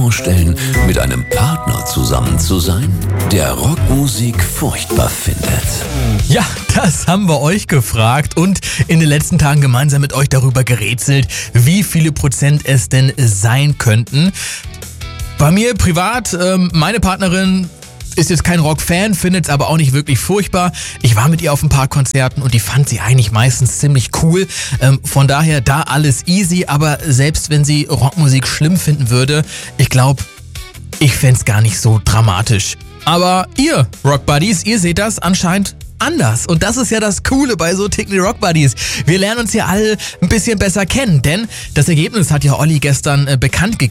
vorstellen, mit einem Partner zusammen zu sein, der Rockmusik furchtbar findet? Ja, das haben wir euch gefragt und in den letzten Tagen gemeinsam mit euch darüber gerätselt, wie viele Prozent es denn sein könnten. Bei mir privat, meine Partnerin ist jetzt kein Rock-Fan, findet es aber auch nicht wirklich furchtbar. Ich war mit ihr auf ein paar Konzerten und die fand sie eigentlich meistens ziemlich cool. Von daher da alles easy, aber selbst wenn sie Rockmusik schlimm finden würde, ich glaube, ich fände es gar nicht so dramatisch. Aber ihr, Rock Buddies, ihr seht das anscheinend anders. Und das ist ja das Coole bei so Tickety Rock Buddies. Wir lernen uns ja alle ein bisschen besser kennen, denn das Ergebnis hat ja Olli gestern bekannt gegeben.